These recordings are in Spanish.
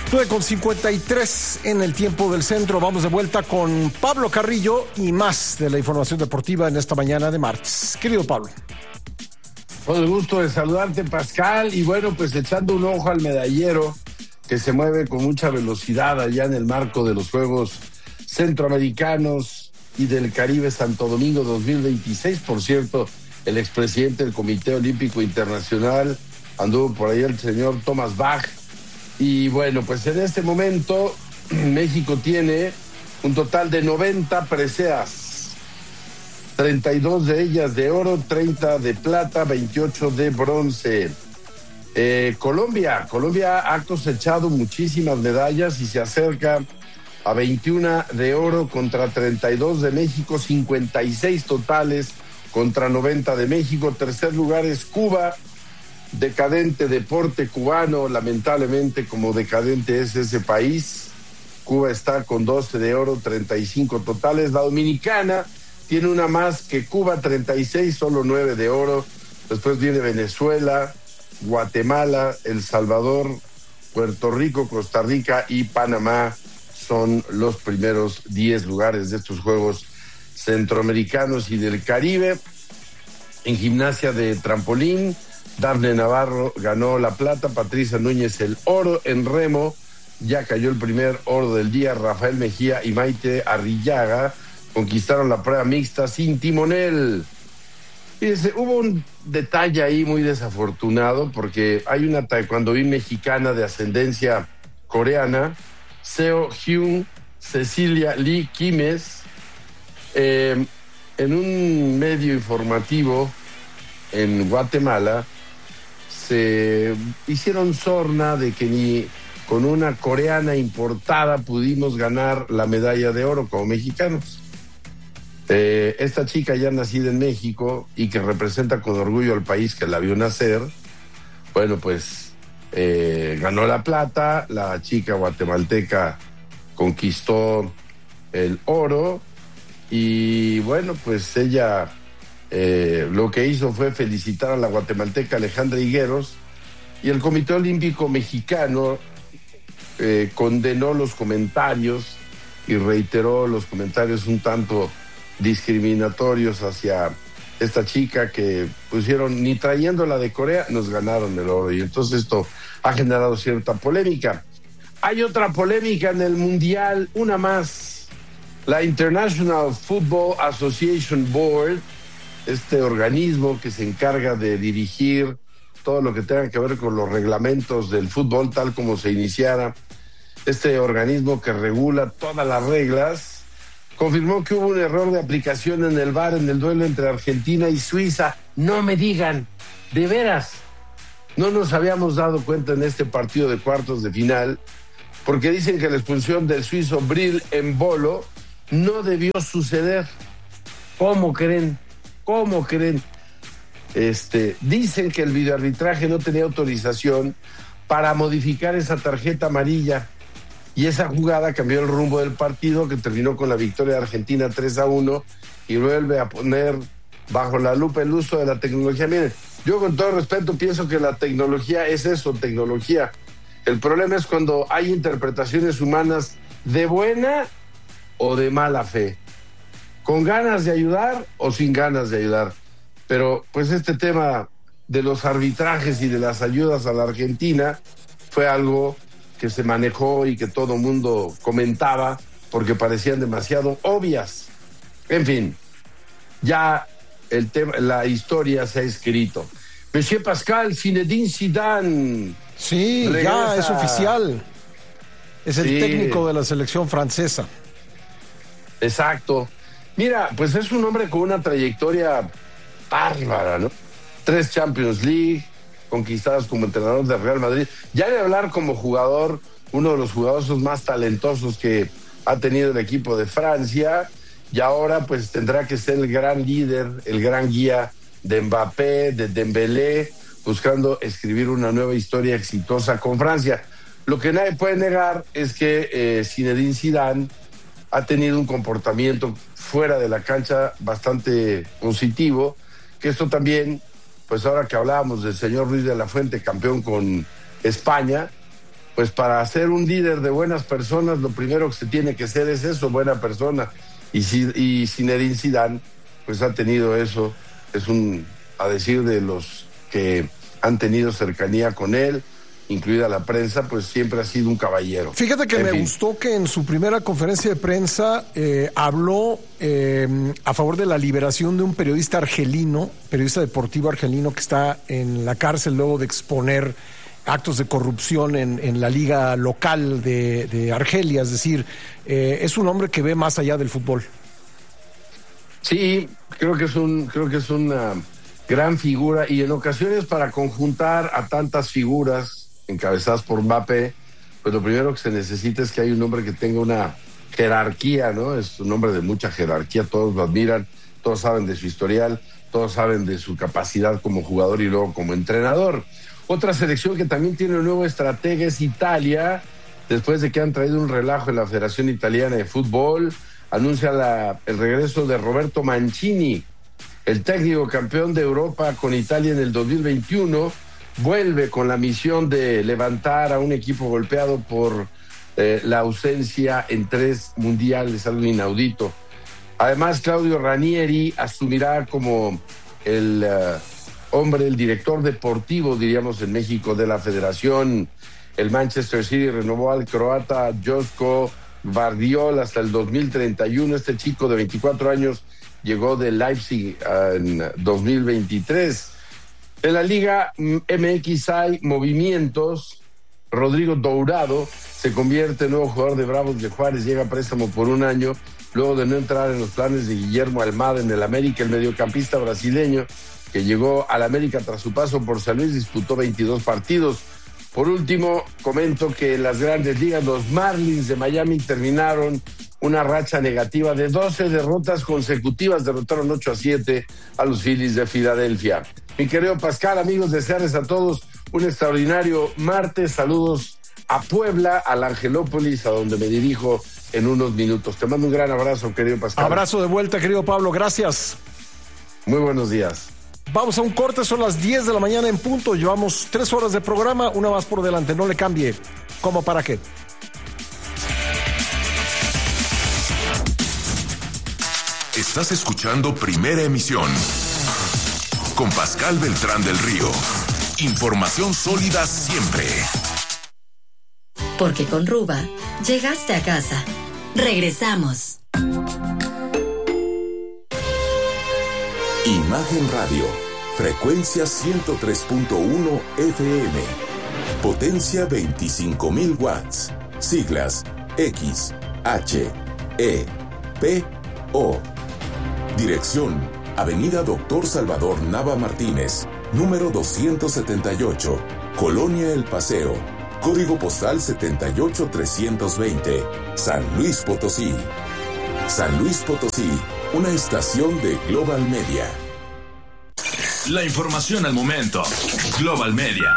9:53 en el tiempo del centro. Vamos de vuelta con Pablo Carrillo y más de la información deportiva en esta mañana de martes. Querido Pablo. Con el gusto de saludarte, Pascal. Y bueno, pues echando un ojo al medallero que se mueve con mucha velocidad allá en el marco de los Juegos Centroamericanos y del Caribe Santo Domingo 2026. Por cierto, el expresidente del Comité Olímpico Internacional anduvo por ahí, el señor Thomas Bach. Y bueno, pues en este momento México tiene un total de 90 preseas, 32 de ellas de oro, 30 de plata, 28 de bronce. Colombia ha cosechado muchísimas medallas y se acerca a 21 de oro contra 32 de México, 56 totales contra 90 de México. Tercer lugar es Cuba. Decadente deporte cubano, lamentablemente como decadente es ese país. Cuba está con 12 de oro, 35 totales. La Dominicana tiene una más que Cuba, 36, solo 9 de oro. Después viene Venezuela, Guatemala, El Salvador, Puerto Rico, Costa Rica y Panamá son los primeros 10 lugares de estos Juegos Centroamericanos y del Caribe. En gimnasia de trampolín, Dafne Navarro ganó la plata, Patricia Núñez el oro. En remo ya cayó el primer oro del día, Rafael Mejía y Maite Arrillaga conquistaron la prueba mixta sin timonel. Fíjense, hubo un detalle ahí muy desafortunado porque hay una taekwondoín mexicana de ascendencia coreana, Seo Hyun Cecilia Lee Kimes, en un medio informativo en Guatemala se hicieron sorna de que ni con una coreana importada pudimos ganar la medalla de oro como mexicanos. Esta chica ya nacida en México y que representa con orgullo al país que la vio nacer, bueno, pues ganó la plata. La chica guatemalteca conquistó el oro y bueno, pues ella lo que hizo fue felicitar a la guatemalteca Alejandra Higueros, y el Comité Olímpico Mexicano condenó los comentarios y reiteró los comentarios un tanto discriminatorios hacia esta chica que pusieron, ni trayéndola de Corea nos ganaron el oro, y entonces esto ha generado cierta polémica. Hay otra polémica en el Mundial, una más. La International Football Association Board, este organismo que se encarga de dirigir todo lo que tenga que ver con los reglamentos del fútbol tal como se iniciara, este organismo que regula todas las reglas, confirmó que hubo un error de aplicación en el VAR en el duelo entre Argentina y Suiza. No me digan, de veras, no nos habíamos dado cuenta en este partido de cuartos de final, porque dicen que la expulsión del suizo Bril Embolo no debió suceder. ¿Cómo creen? ¿Cómo creen? Dicen que el videoarbitraje no tenía autorización para modificar esa tarjeta amarilla, y esa jugada cambió el rumbo del partido, que terminó con la victoria de Argentina 3-1, y vuelve a poner bajo la lupa el uso de la tecnología. Miren, yo con todo respeto pienso que la tecnología es eso, tecnología. El problema es cuando hay interpretaciones humanas de buena o de mala fe, con ganas de ayudar o sin ganas de ayudar. Pero pues este tema de los arbitrajes y de las ayudas a la Argentina fue algo que se manejó y que todo mundo comentaba porque parecían demasiado obvias. En fin, ya el tema, la historia se ha escrito. Monsieur Pascal, Zinedine Zidane. Sí, regresa. Ya es oficial. Es el técnico de la selección francesa. Exacto. Mira, pues es un hombre con una trayectoria bárbara, ¿no? 3 Champions League conquistadas como entrenador de Real Madrid. Ya de hablar como jugador, uno de los jugadores más talentosos que ha tenido el equipo de Francia, y ahora pues tendrá que ser el gran líder, el gran guía de Mbappé, de Dembélé, buscando escribir una nueva historia exitosa con Francia. Lo que nadie puede negar es que Zinedine Zidane ha tenido un comportamiento fuera de la cancha bastante positivo, que esto también, pues ahora que hablábamos del señor Ruiz de la Fuente, campeón con España, pues para ser un líder de buenas personas, lo primero que se tiene que ser es eso, buena persona. Y Zinedine Zidane, pues ha tenido eso, a decir de los que han tenido cercanía con él, incluida la prensa, pues siempre ha sido un caballero. Fíjate que me gustó que en su primera conferencia de prensa habló a favor de la liberación de un periodista deportivo argelino que está en la cárcel luego de exponer actos de corrupción en la liga local de Argelia. Es decir, es un hombre que ve más allá del fútbol. Sí, creo que es una gran figura, y en ocasiones para conjuntar a tantas figuras encabezadas por Mbappé, pues lo primero que se necesita es que haya un hombre que tenga una jerarquía, ¿no? Es un hombre de mucha jerarquía, todos lo admiran, todos saben de su historial, todos saben de su capacidad como jugador y luego como entrenador. Otra selección que también tiene un nuevo estratega es Italia, después de que han traído un relajo en la Federación Italiana de Fútbol. Anuncia el regreso de Roberto Mancini, el técnico campeón de Europa con Italia en el 2021, vuelve con la misión de levantar a un equipo golpeado por la ausencia en 3 mundiales, algo inaudito. Además, Claudio Ranieri asumirá como el director deportivo, diríamos en México, de la federación. El Manchester City renovó al croata Josko Gvardiol hasta el 2031. Este chico de 24 años llegó de Leipzig en 2023. En la Liga MX hay movimientos. Rodrigo Dourado se convierte en nuevo jugador de Bravos de Juárez, llega a préstamo por 1 año, luego de no entrar en los planes de Guillermo Almada en el América. El mediocampista brasileño, que llegó al América tras su paso por San Luis, disputó 22 partidos. Por último, comento que en las Grandes Ligas los Marlins de Miami terminaron una racha negativa de 12 derrotas consecutivas, derrotaron 8-7 a los Phillies de Filadelfia. Mi querido Pascal, amigos, desearles a todos un extraordinario martes. Saludos a Puebla, a la Angelópolis, a donde me dirijo en unos minutos. Te mando un gran abrazo, querido Pascal. Abrazo de vuelta, querido Pablo, gracias. Muy buenos días. Vamos a un corte, son las 10 de la mañana en punto. Llevamos 3 horas de programa, una más por delante. No le cambie. ¿Cómo para qué? Estás escuchando Primera Emisión con Pascal Beltrán del Río. Información sólida siempre. Porque con Ruba llegaste a casa. Regresamos. Imagen Radio, frecuencia 103.1 FM, potencia 25,000 watts, siglas X, H, E, P, O. Dirección, Avenida Doctor Salvador Nava Martínez, número 278, Colonia El Paseo, código postal 78320, San Luis Potosí. San Luis Potosí, una estación de Global Media. La información al momento. Global Media.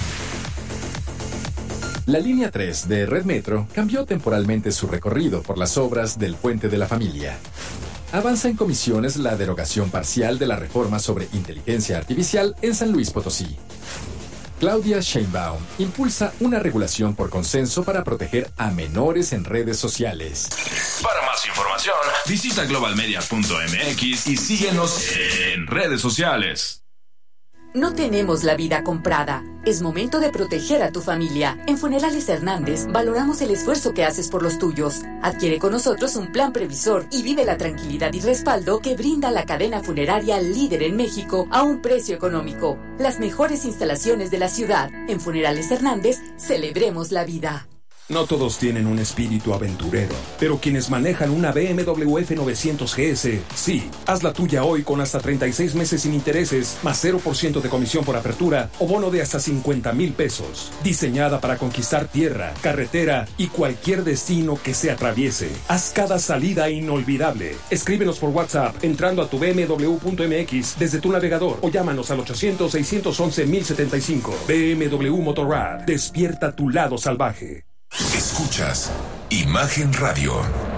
La línea 3 de Red Metro cambió temporalmente su recorrido por las obras del Puente de la Familia. Avanza en comisiones la derogación parcial de la reforma sobre inteligencia artificial en San Luis Potosí. Claudia Sheinbaum impulsa una regulación por consenso para proteger a menores en redes sociales. Para más información, visita globalmedia.mx y síguenos en redes sociales. No tenemos la vida comprada. Es momento de proteger a tu familia. En Funerales Hernández valoramos el esfuerzo que haces por los tuyos. Adquiere con nosotros un plan previsor y vive la tranquilidad y respaldo que brinda la cadena funeraria líder en México a un precio económico. Las mejores instalaciones de la ciudad. En Funerales Hernández, celebremos la vida. No todos tienen un espíritu aventurero, pero quienes manejan una BMW F900 GS, sí. Haz la tuya hoy con hasta 36 meses sin intereses, más 0% de comisión por apertura o bono de hasta 50,000 pesos. Diseñada para conquistar tierra, carretera y cualquier destino que se atraviese. Haz cada salida inolvidable. Escríbenos por WhatsApp entrando a tu bmw.mx desde tu navegador o llámanos al 800-611-1075. BMW Motorrad. Despierta tu lado salvaje. Escuchas Imagen Radio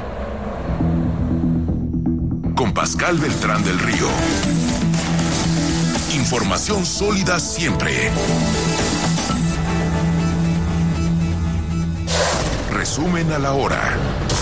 con Pascal Beltrán del Río. Información sólida siempre. Resumen a la hora.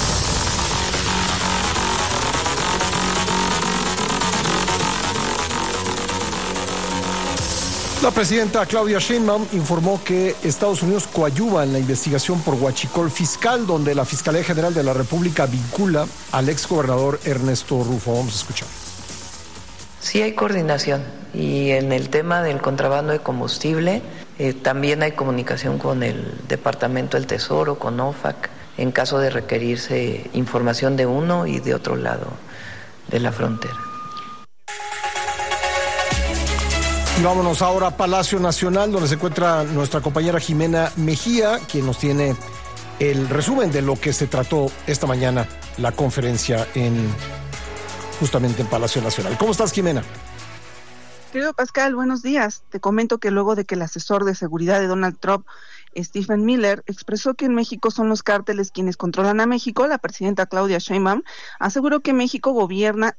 La presidenta Claudia Sheinbaum informó que Estados Unidos coadyuva en la investigación por huachicol fiscal, donde la Fiscalía General de la República vincula al exgobernador Ernesto Rufo. Vamos a escuchar. Sí hay coordinación, y en el tema del contrabando de combustible también hay comunicación con el Departamento del Tesoro, con OFAC, en caso de requerirse información de uno y de otro lado de la frontera. Y vámonos ahora a Palacio Nacional, donde se encuentra nuestra compañera Jimena Mejía, quien nos tiene el resumen de lo que se trató esta mañana la conferencia justamente en Palacio Nacional. ¿Cómo estás, Jimena? Querido Pascal, buenos días. Te comento que luego de que el asesor de seguridad de Donald Trump, Stephen Miller, expresó que en México son los cárteles quienes controlan a México, la presidenta Claudia Sheinbaum aseguró que México gobierna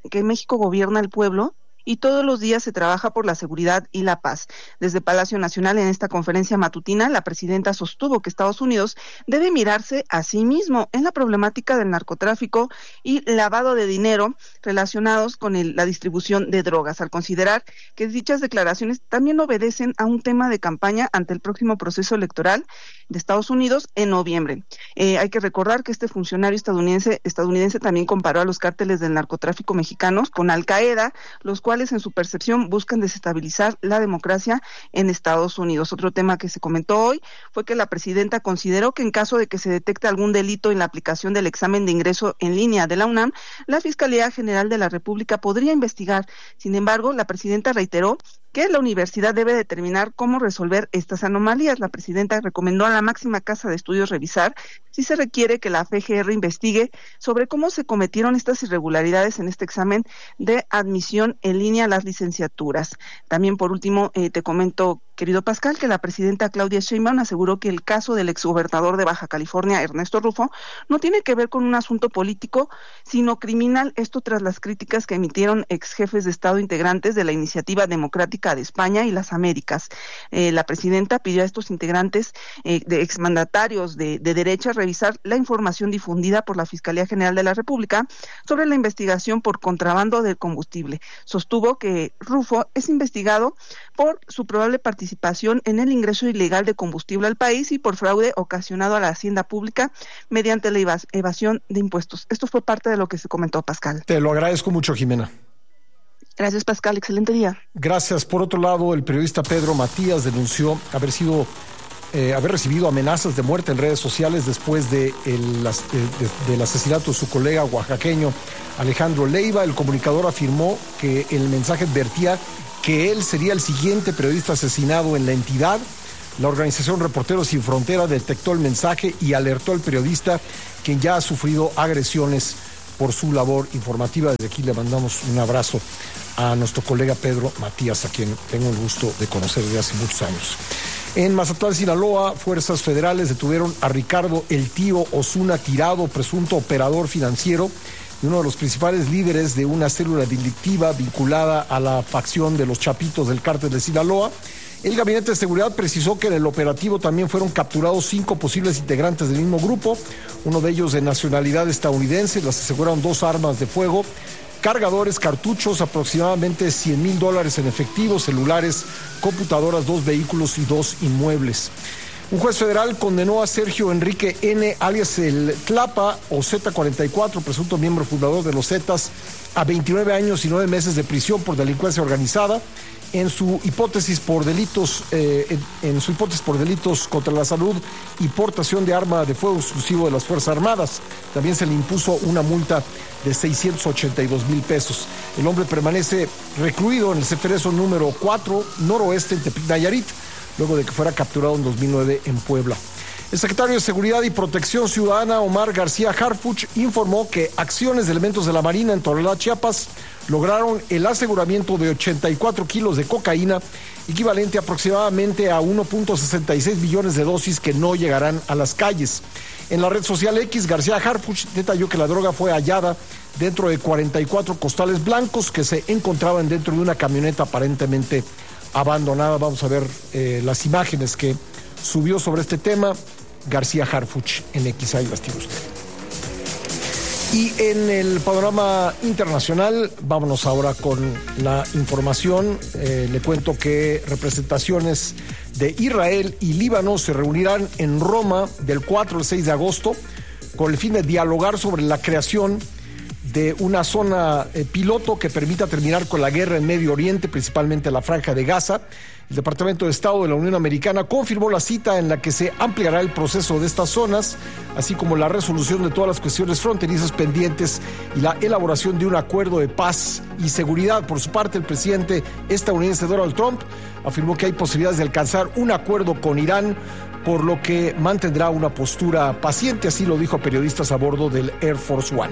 el pueblo y todos los días se trabaja por la seguridad y la paz. Desde Palacio Nacional, en esta conferencia matutina, la presidenta sostuvo que Estados Unidos debe mirarse a sí mismo en la problemática del narcotráfico y lavado de dinero relacionados con la distribución de drogas, al considerar que dichas declaraciones también obedecen a un tema de campaña ante el próximo proceso electoral de Estados Unidos en noviembre. Hay que recordar que este funcionario estadounidense también comparó a los cárteles del narcotráfico mexicanos con Al Qaeda, los cuales en su percepción buscan desestabilizar la democracia en Estados Unidos. Otro tema que se comentó hoy fue que la presidenta consideró que en caso de que se detecte algún delito en la aplicación del examen de ingreso en línea de la UNAM, la Fiscalía General de la República podría investigar. Sin embargo, la presidenta reiteró que la universidad debe determinar cómo resolver estas anomalías. La presidenta recomendó a la máxima casa de estudios revisar si se requiere que la FGR investigue sobre cómo se cometieron estas irregularidades en este examen de admisión en línea a las licenciaturas. También, por último, te comento, querido Pascal, que la presidenta Claudia Sheinbaum aseguró que el caso del exgobernador de Baja California, Ernesto Rufo, no tiene que ver con un asunto político, sino criminal, esto tras las críticas que emitieron exjefes de Estado integrantes de la Iniciativa Democrática de España y las Américas. La presidenta pidió a estos integrantes de exmandatarios de derecha revisar la información difundida por la Fiscalía General de la República sobre la investigación por contrabando de combustible. Sostuvo que Rufo es investigado por su probable participación en el ingreso ilegal de combustible al país y por fraude ocasionado a la hacienda pública mediante la evasión de impuestos. Esto fue parte de lo que se comentó, Pascal. Te lo agradezco mucho, Jimena. Gracias, Pascal. Excelente día. Gracias. Por otro lado, el periodista Pedro Matías denunció haber recibido amenazas de muerte en redes sociales después del asesinato de su colega oaxaqueño Alejandro Leiva. El comunicador afirmó que el mensaje advertía que él sería el siguiente periodista asesinado en la entidad. La organización Reporteros Sin Frontera detectó el mensaje y alertó al periodista, quien ya ha sufrido agresiones por su labor informativa. Desde aquí le mandamos un abrazo a nuestro colega Pedro Matías, a quien tengo el gusto de conocer desde hace muchos años. En Mazatlán, Sinaloa, fuerzas federales detuvieron a Ricardo El Tío Osuna Tirado, presunto operador financiero y uno de los principales líderes de una célula delictiva vinculada a la facción de los Chapitos del Cártel de Sinaloa. El Gabinete de Seguridad precisó que en el operativo también fueron capturados 5 posibles integrantes del mismo grupo, uno de ellos de nacionalidad estadounidense. Les aseguraron 2 armas de fuego, cargadores, cartuchos, aproximadamente $100,000 en efectivo, celulares, computadoras, 2 vehículos y 2 inmuebles. Un juez federal condenó a Sergio Enrique N., alias el Tlapa o Z44, presunto miembro fundador de los Zetas, a 29 años y 9 meses de prisión por delincuencia organizada en su hipótesis por delitos contra la salud y portación de arma de fuego exclusivo de las Fuerzas Armadas. También se le impuso una multa de $682,000. El hombre permanece recluido en el Ceferezo número 4 noroeste en Tepic, Nayarit, luego de que fuera capturado en 2009 en Puebla. El secretario de Seguridad y Protección Ciudadana, Omar García Harfuch, informó que acciones de elementos de la Marina en Tonalá, Chiapas, lograron el aseguramiento de 84 kilos de cocaína, equivalente aproximadamente a 1.66 millones de dosis que no llegarán a las calles. En la red social X, García Harfuch detalló que la droga fue hallada dentro de 44 costales blancos que se encontraban dentro de una camioneta aparentemente abandonada. Vamos a ver las imágenes que subió sobre este tema García Harfuch en X. Ahí las tiene usted. Y en el panorama internacional, vámonos ahora con la información. Le cuento que representaciones de Israel y Líbano se reunirán en Roma del 4 al 6 de agosto con el fin de dialogar sobre la creación de una zona piloto que permita terminar con la guerra en Medio Oriente, principalmente la Franja de Gaza. El Departamento de Estado de la Unión Americana confirmó la cita en la que se ampliará el proceso de estas zonas, así como la resolución de todas las cuestiones fronterizas pendientes y la elaboración de un acuerdo de paz y seguridad. Por su parte, el presidente estadounidense Donald Trump afirmó que hay posibilidades de alcanzar un acuerdo con Irán, por lo que mantendrá una postura paciente, así lo dijo a periodistas a bordo del Air Force One.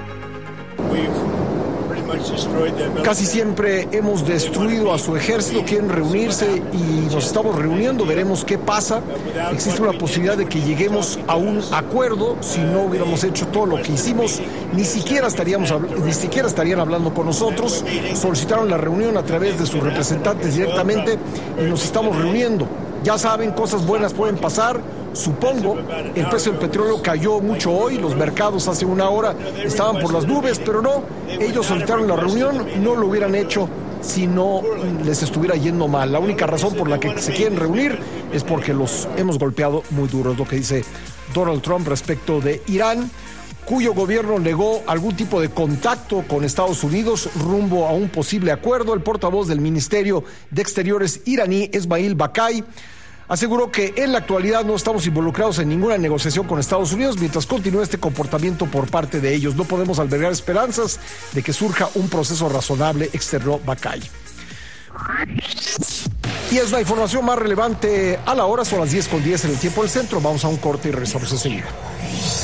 Casi siempre hemos destruido a su ejército, quieren reunirse y nos estamos reuniendo, veremos qué pasa. Existe una posibilidad de que lleguemos a un acuerdo. Si no hubiéramos hecho todo lo que hicimos, ni siquiera estarían hablando con nosotros. Solicitaron la reunión a través de sus representantes directamente y nos estamos reuniendo. Ya saben, cosas buenas pueden pasar. Supongo, el precio del petróleo cayó mucho hoy, los mercados hace una hora estaban por las nubes, pero no, ellos solicitaron la reunión, no lo hubieran hecho si no les estuviera yendo mal. La única razón por la que se quieren reunir es porque los hemos golpeado muy duro, es lo que dice Donald Trump respecto de Irán, cuyo gobierno negó algún tipo de contacto con Estados Unidos rumbo a un posible acuerdo. El portavoz del Ministerio de Exteriores iraní, Esmail Bakai, aseguró que en la actualidad no estamos involucrados en ninguna negociación con Estados Unidos mientras continúe este comportamiento por parte de ellos. No podemos albergar esperanzas de que surja un proceso razonable, externó Bakai. Y es la información más relevante a la hora, son las 10:10 en el tiempo del centro. Vamos a un corte y regresamos enseguida.